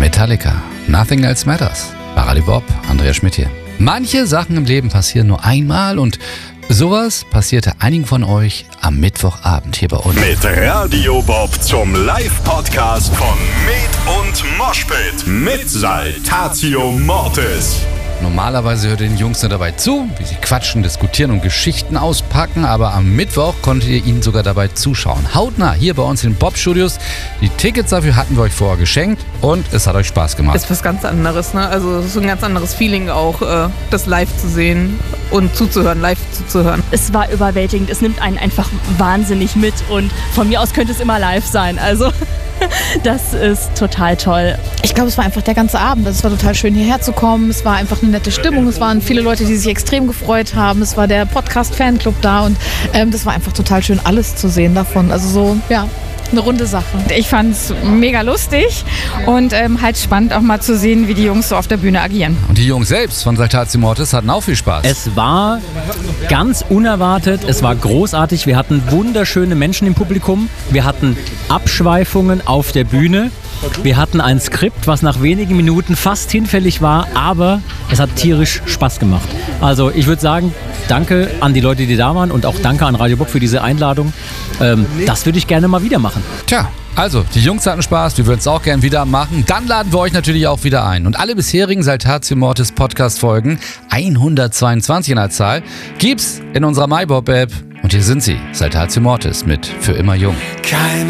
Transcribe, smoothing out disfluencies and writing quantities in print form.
Metallica, Nothing Else Matters. Parali Bob, Andreas Schmidt hier. Manche Sachen im Leben passieren nur einmal und sowas passierte einigen von euch am Mittwochabend hier bei uns. Mit Radio Bob zum Live-Podcast von Med und Moshpit mit Saltatio Mortis. Normalerweise hört ihr den Jungs nur dabei zu, wie sie quatschen, diskutieren und Geschichten auspacken, aber am Mittwoch konntet ihr ihnen sogar dabei zuschauen. Hautnah hier bei uns in den Bob-Studios. Die Tickets dafür hatten wir euch vorher geschenkt und es hat euch Spaß gemacht. Ist was ganz anderes, ne? Also es ist ein ganz anderes Feeling auch, das live zu sehen und zuzuhören, live zuzuhören. Es war überwältigend, es nimmt einen einfach wahnsinnig mit und von mir aus könnte es immer live sein, also das ist total toll. Ich glaube, es war einfach der ganze Abend. Es war total schön, hierher zu kommen. Es war einfach eine nette Stimmung. Es waren viele Leute, die sich extrem gefreut haben. Es war der Podcast-Fanclub da und das war einfach total schön, alles zu sehen davon. Also so, ja, eine runde Sache. Ich fand es mega lustig und halt spannend auch mal zu sehen, wie die Jungs so auf der Bühne agieren. Und die Jungs selbst von Saltatio Mortis hatten auch viel Spaß. Es war ganz unerwartet, es war großartig. Wir hatten wunderschöne Menschen im Publikum. Wir hatten Abschweifungen auf der Bühne. Wir hatten ein Skript, was nach wenigen Minuten fast hinfällig war, aber es hat tierisch Spaß gemacht. Also ich würde sagen, danke an die Leute, die da waren und auch danke an Radio Bob für diese Einladung. Das würde ich gerne mal wieder machen. Tja, also die Jungs hatten Spaß, wir würden es auch gerne wieder machen. Dann laden wir euch natürlich auch wieder ein. Und alle bisherigen Saltatio Mortis Podcast-Folgen, 122 in der Zahl, gibt's in unserer MyBob-App. Und hier sind sie, Saltatio Mortis mit Für immer jung.